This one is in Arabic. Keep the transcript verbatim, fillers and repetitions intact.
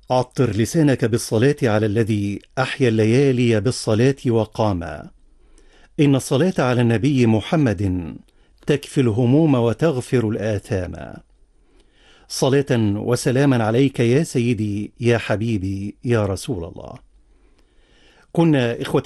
عطر لسانك بالصلاة على الذي أحيا الليالي بالصلاة وقام. إن الصلاة على النبي محمد تكفي الهموم وتغفر الآثام. صلاة وسلاما عليك يا سيدي يا حبيبي يا رسول الله. كنا إخوة